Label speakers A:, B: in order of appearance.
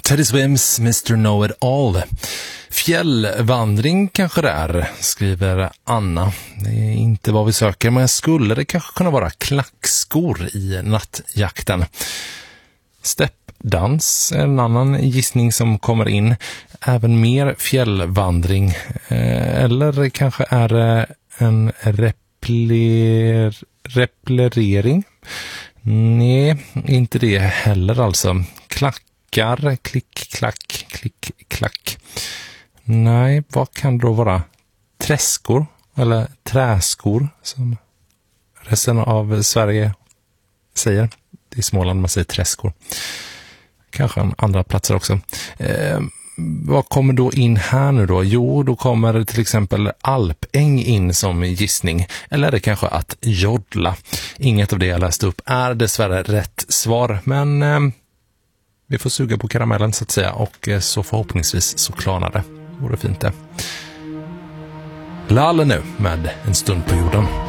A: Teddy Swims Mr. Know-It-All. Fjällvandring kanske det är, skriver Anna. Det är inte vad vi söker, men skulle det kanske kunna vara klackskor i nattjakten. Steppdans är en annan gissning som kommer in. Även mer fjällvandring. Eller kanske är det en replerering. Nej, inte det heller alltså. Klackar, klick, klack, klick, klack. Nej, vad kan det då vara? Träskor eller träskor som resten av Sverige säger. Det är Småland man säger träskor. Kanske andra platser också. Vad kommer då in här nu då? Jo, då kommer till exempel alpäng in som gissning. Eller är det kanske att jodla? Inget av det jag läste upp är dessvärre rätt svar. Men vi får suga på karamellen så att säga. Och så förhoppningsvis så klarnar det. Vore fint det. Lalle nu med En stund på jorden.